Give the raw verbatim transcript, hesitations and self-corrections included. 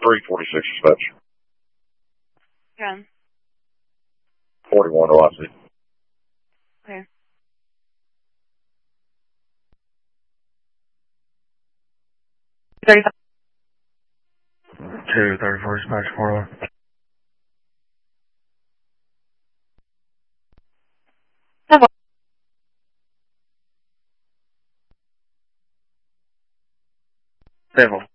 three forty-six dispatch. Yeah. forty-one O I C. Okay. thirty-five. two thirty-four dispatch, four one. Devil.